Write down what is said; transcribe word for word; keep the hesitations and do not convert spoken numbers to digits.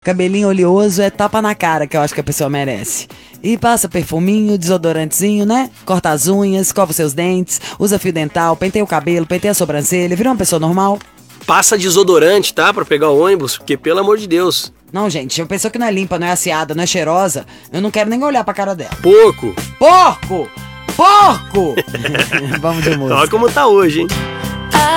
Cabelinho oleoso é tapa na cara que eu acho que a pessoa merece. E passa perfuminho, desodorantezinho, né? Corta as unhas, escova os seus dentes, usa fio dental, penteia o cabelo, penteia a sobrancelha, vira uma pessoa normal. Passa desodorante, tá? Pra pegar o ônibus, porque pelo amor de Deus. Não, gente, uma pessoa que não é limpa, não é asseada, não é cheirosa, eu não quero nem olhar pra cara dela. Porco! Porco! Porco! Vamos de música. Olha como tá hoje, hein?